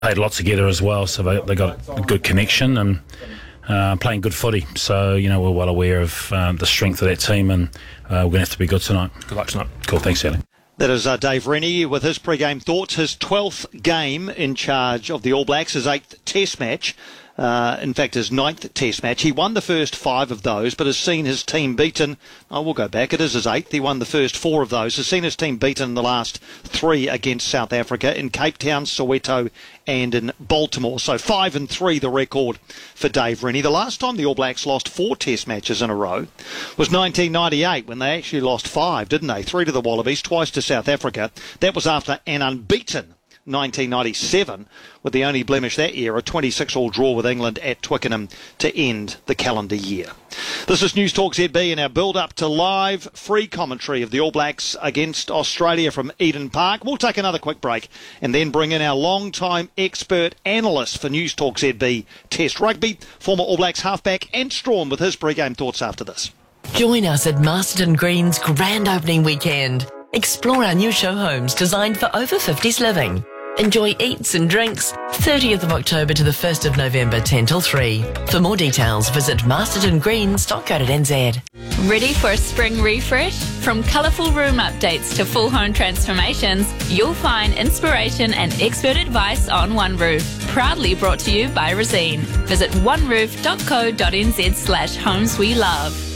played lots together as well, so they got a good connection and playing good footy. So, we're well aware of the strength of that team, and we're going to have to be good tonight. Good luck tonight. Cool, thanks, Ellie. That is Dave Rennie with his pre-game thoughts. His 12th game in charge of the All Blacks, his 8th Test match. In fact, his 9th Test match. He won the first 5 of those, but has seen his team beaten. We'll go back. It is his 8th. He won the first 4 of those. Has seen his team beaten in the last 3 against South Africa, in Cape Town, Soweto and in Baltimore. So 5-3 the record for Dave Rennie. The last time the All Blacks lost 4 Test matches in a row was 1998, when they actually lost 5, didn't they? 3 to the Wallabies, twice to South Africa. That was after an unbeaten 1997, with the only blemish that year, a 26-all draw with England at Twickenham to end the calendar year. This is News Talk ZB in our build-up to live free commentary of the All Blacks against Australia from Eden Park. We'll take another quick break and then bring in our long-time expert analyst for News Talk ZB Test Rugby, former All Blacks halfback Ant Strawn, with his pre-game thoughts after this. Join us at Masterton Green's grand opening weekend. Explore our new show homes designed for over 50s living. Enjoy eats and drinks 30th of October to the 1st of November 10 till 3. For more details, visit mastertongreens.co.nz. Ready for a spring refresh? From colourful room updates to full home transformations, you'll find inspiration and expert advice on One Roof. Proudly brought to you by Resene. Visit oneroof.co.nz/homes we love.